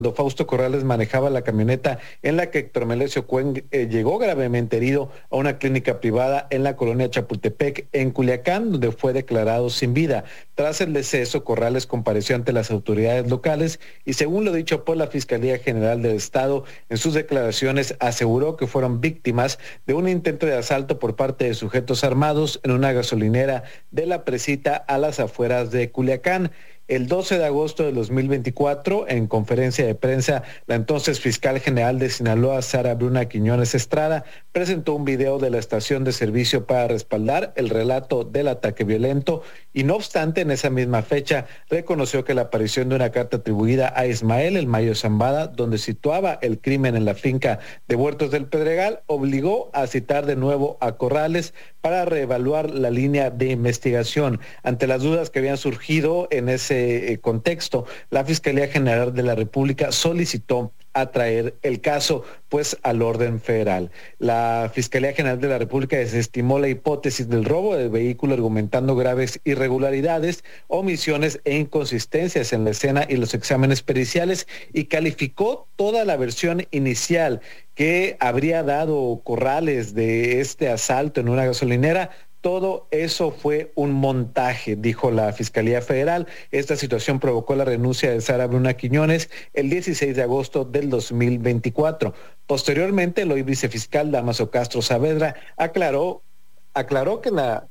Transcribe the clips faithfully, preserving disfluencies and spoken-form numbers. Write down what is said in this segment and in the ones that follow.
Fausto Corrales manejaba la camioneta en la que Héctor Melesio Cuen eh, llegó gravemente herido a una clínica privada en la colonia Chapultepec, en Culiacán, donde fue declarado sin vida. Tras el deceso, Corrales compareció ante las autoridades locales y, según lo dicho por la Fiscalía General del Estado, en sus declaraciones aseguró que fueron víctimas de un intento de asalto por parte de sujetos armados en una gasolinera de La Presita a las afueras de Culiacán. El doce de agosto de dos mil veinticuatro, en conferencia de prensa, la entonces fiscal general de Sinaloa, Sara Bruna Quiñones Estrada, presentó un video de la estación de servicio para respaldar el relato del ataque violento y, no obstante, en esa misma fecha reconoció que la aparición de una carta atribuida a Ismael El Mayo Zambada, donde situaba el crimen en la finca de Huertos del Pedregal, obligó a citar de nuevo a Corrales para reevaluar la línea de investigación. Ante las dudas que habían surgido en ese contexto, la Fiscalía General de la República solicitó atraer el caso pues al orden federal. La Fiscalía General de la República desestimó la hipótesis del robo del vehículo, argumentando graves irregularidades, omisiones e inconsistencias en la escena y los exámenes periciales, y calificó toda la versión inicial que habría dado Corrales de este asalto en una gasolinera. Todo eso fue un montaje, dijo la Fiscalía Federal. Esta situación provocó la renuncia de Sara Bruna Quiñones el dieciséis de agosto del dos mil veinticuatro. Posteriormente, el hoy vicefiscal Dámaso Castro Saavedra aclaró, aclaró que la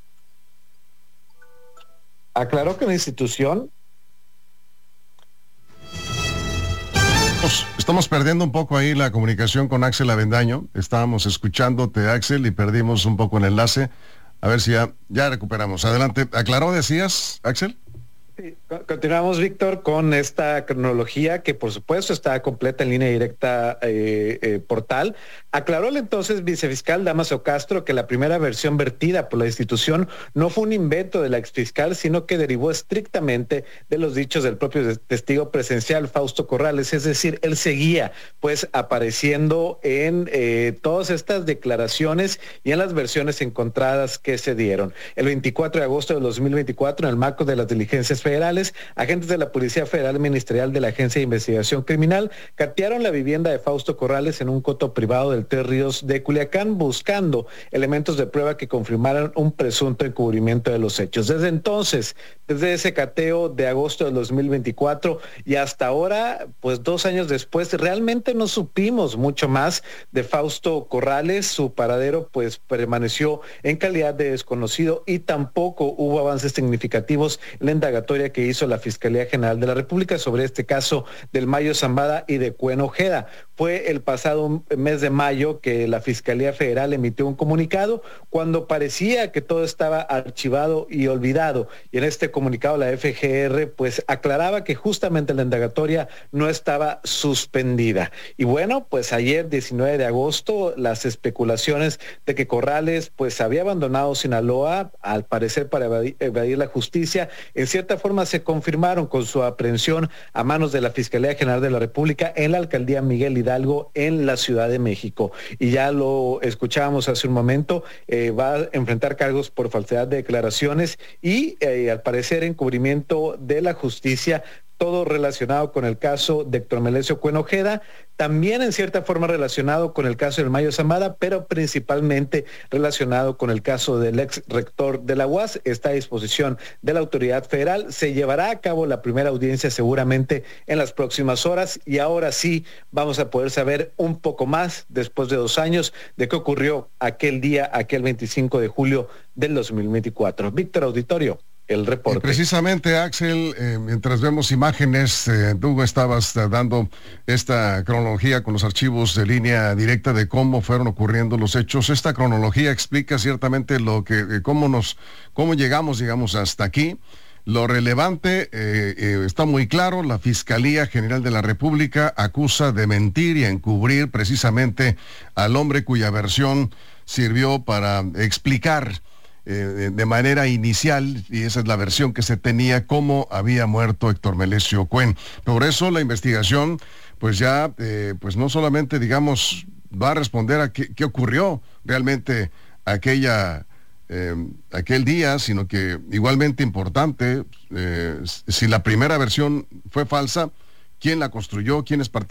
aclaró que la institución Estamos perdiendo un poco ahí la comunicación con Axel Avendaño. Estábamos escuchándote, Axel, y perdimos un poco el enlace. A ver si ya, ya recuperamos. Adelante. ¿Aclaró, decías, Axel? Sí, continuamos, Víctor, con esta cronología que, por supuesto, está completa en línea directa eh, eh, portal. Aclaró el entonces vicefiscal Dámaso Castro que la primera versión vertida por la institución no fue un invento de la exfiscal, sino que derivó estrictamente de los dichos del propio testigo presencial, Fausto Corrales. Es decir, él seguía pues apareciendo en eh, todas estas declaraciones y en las versiones encontradas que se dieron. El veinticuatro de agosto de dos mil veinticuatro, en el marco de las diligencias federales, agentes de la Policía Federal Ministerial de la Agencia de Investigación Criminal catearon la vivienda de Fausto Corrales en un coto privado del Tres Ríos de Culiacán, buscando elementos de prueba que confirmaran un presunto encubrimiento de los hechos. Desde entonces, desde ese cateo de agosto del dos mil veinticuatro y hasta ahora, pues dos años después, realmente no supimos mucho más de Fausto Corrales. Su paradero pues permaneció en calidad de desconocido y tampoco hubo avances significativos en la indagatoria que hizo la Fiscalía General de la República sobre este caso del Mayo Zambada y de Cuen Ojeda. Fue el pasado mes de mayo que la Fiscalía Federal emitió un comunicado cuando parecía que todo estaba archivado y olvidado. Y en este comunicado la F G R pues aclaraba que justamente la indagatoria no estaba suspendida. Y bueno, pues ayer, diecinueve de agosto, las especulaciones de que Corrales pues había abandonado Sinaloa, al parecer para evadir, evadir la justicia, en cierta forma se confirmaron con su aprehensión a manos de la Fiscalía General de la República en la alcaldía Miguel Hidalgo en la Ciudad de México. Y ya lo escuchábamos hace un momento, eh, va a enfrentar cargos por falsedad de declaraciones y eh, al parecer encubrimiento de la justicia, todo relacionado con el caso de Héctor Melesio Cuen Ojeda, también en cierta forma relacionado con el caso del Mayo Zambada, pero principalmente relacionado con el caso del ex rector de la U A S. Está a disposición de la autoridad federal. Se llevará a cabo la primera audiencia seguramente en las próximas horas y ahora sí vamos a poder saber un poco más, después de dos años, de qué ocurrió aquel día, aquel veinticinco de julio del dos mil veinticuatro. Víctor, auditorio. El reporte. Y precisamente, Axel, eh, mientras vemos imágenes, eh, tú estabas eh, dando esta cronología con los archivos de línea directa de cómo fueron ocurriendo los hechos. Esta cronología explica ciertamente lo que, eh, cómo nos, cómo llegamos, digamos, hasta aquí. Lo relevante eh, eh, está muy claro. La Fiscalía General de la República acusa de mentir y encubrir precisamente al hombre cuya versión sirvió para explicar Eh, de manera inicial, y esa es la versión que se tenía, cómo había muerto Héctor Melesio Cuen. Por eso la investigación, pues ya, eh, pues no solamente, digamos, va a responder a qué, qué ocurrió realmente aquella, eh, aquel día, sino que igualmente importante, eh, si la primera versión fue falsa, quién la construyó, quiénes participaron